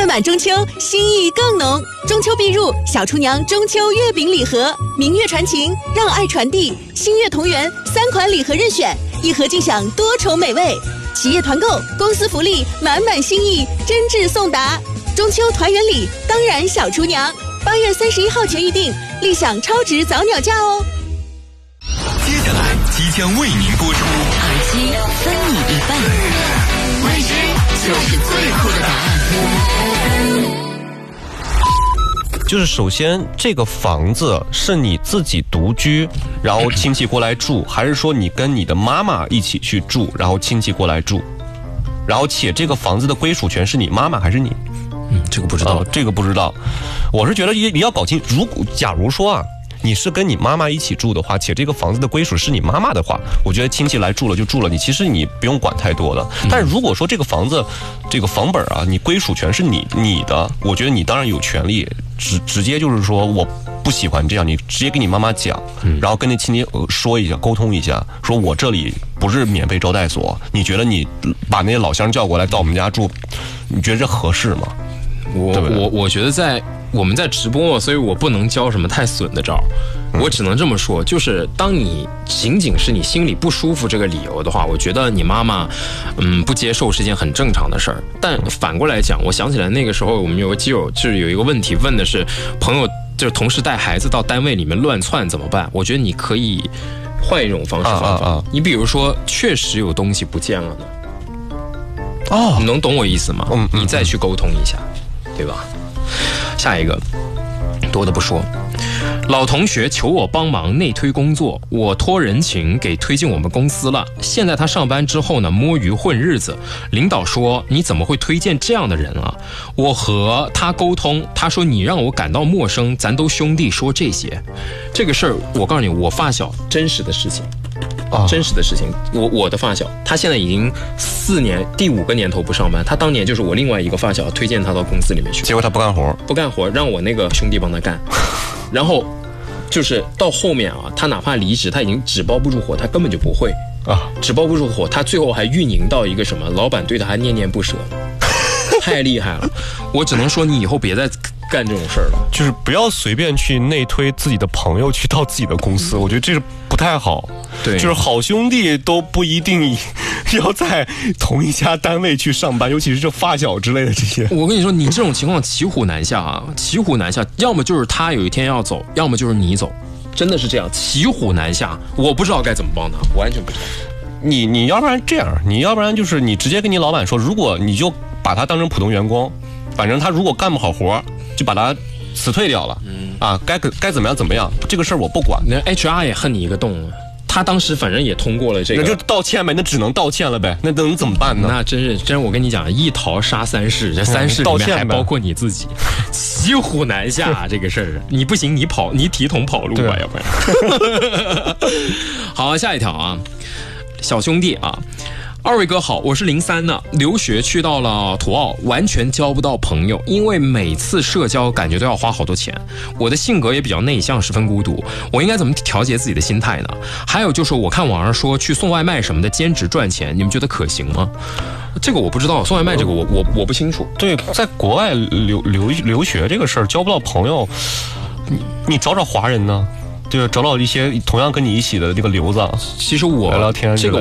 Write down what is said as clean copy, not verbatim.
满中秋，心意更浓。中秋必入，小厨娘中秋月饼礼盒，明月传情，让爱传递，星月同源，3款礼盒任选，一盒尽享多重美味。企业团购，公司福利，满满心意，真挚送达。中秋团圆礼，当然小厨娘。8月31号前预定，立享超值早鸟价哦。 接下来即将为您播出， 耳机分你一半，未知就是最酷的答案。 就是首先这个房子是你自己独居，然后亲戚过来住，还是说你跟你的妈妈一起去住，然后亲戚过来住，然后且这个房子的归属权是你妈妈还是你？ 这个不知道， 这个不知道。我是觉得你要搞清，假如说啊，你是跟你妈妈一起住的话，且这个房子的归属是你妈妈的话，我觉得亲戚来住了就住了，其实你不用管太多的。但是如果说这个房子这个房本啊，你归属权是你的，我觉得你当然有权利直接就是说我不喜欢这样，你直接跟你妈妈讲，然后跟那亲戚说一下，沟通一下，说我这里不是免费招待所，你觉得你把那些老乡叫过来到我们家住，你觉得这合适吗？ 我觉得我们在直播，所以我不能教什么太损的招，我只能这么说，就是当你仅仅是你心里不舒服这个理由的话，我觉得你妈妈不接受是件很正常的事儿。但反过来讲，我想起来那个时候我们有个基友就是有一个问题问的是，朋友就是同事带孩子到单位里面乱窜怎么办？我觉得你可以换一种方式方法，你比如说确实有东西不见了呢，你能懂我意思吗？你再去沟通一下，对吧？下一个多的不说，老同学求我帮忙内推工作，我托人情给推进我们公司了。现在他上班之后呢，摸鱼混日子。领导说你怎么会推荐这样的人啊？我和他沟通，他说你让我感到陌生，咱都兄弟说这些。这个事儿我告诉你，我发小真实的事情。真实的事情，我的发小，他现在已经4年，第5个年头不上班。他当年就是我另外一个发小推荐他到公司里面去， 结果他不干活， 让我那个兄弟帮他干。然后就是到后面啊，他哪怕离职，他已经纸包不住火，他根本就不会纸包不住火，他最后还运营到一个什么，老板对他还念念不舍，太厉害了。我只能说你以后别再干这种事儿了， 就是不要随便去内推自己的朋友去到自己的公司，我觉得这是不太好。 对， 就是好兄弟都不一定要在同一家单位去上班，尤其是这发小之类的这些。 我跟你说，你这种情况骑虎难下啊，骑虎难下，要么就是他有一天要走，要么就是你走，真的是这样，骑虎难下。我不知道该怎么帮他，完全不知道。 你要不然这样，你要不然就是你直接跟你老板说，如果你就把他当成普通员工，反正他如果干不好活，就把他辞退掉了。该怎么样怎么样，这个事儿我不管。 那 HR 也恨你一个洞。他当时反正也通过了这个， 那就道歉呗，那只能道歉了呗，那能怎么办呢？ 那真我跟你讲，一逃杀3世，这3世里面还包括你自己，骑虎难下这个事儿。你不行，你提桶跑路吧，要不然。好，下一条啊，小兄弟啊。2位哥好，我是03的，留学去到了土澳，完全交不到朋友，因为每次社交感觉都要花好多钱。我的性格也比较内向，十分孤独，我应该怎么调节自己的心态呢？还有就是我看网上说去送外卖什么的兼职赚钱，你们觉得可行吗？这个我不知道，送外卖这个我不清楚。 对，在国外留学这个事儿，交不到朋友，你找华人呢？对，找一些同样跟你一起的这个留子， 其实我聊聊天， 这个